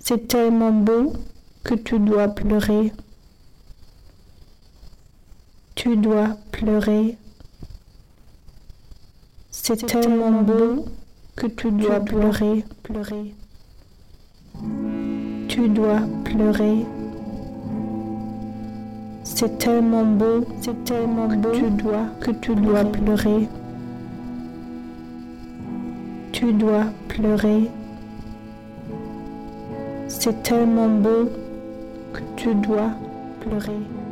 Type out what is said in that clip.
C'est tellement beau que tu dois pleurer. Tu dois pleurer. C'est tellement beau que tu dois pleurer. Tu dois pleurer. C'est tellement beau que tu dois pleurer. Tu dois pleurer. C'est tellement beau que tu dois pleurer.